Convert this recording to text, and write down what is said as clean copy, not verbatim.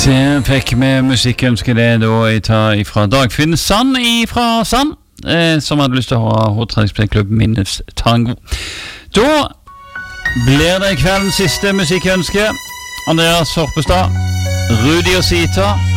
Fikk med musikkønske det da fra Dagfinn Sand fra Sand, som hadde lyst til å ha Hårdtreningsklubb Minnes Tango. Da blir det kveldens siste musikkønske. Andreas Horpestad, Rudi og Sita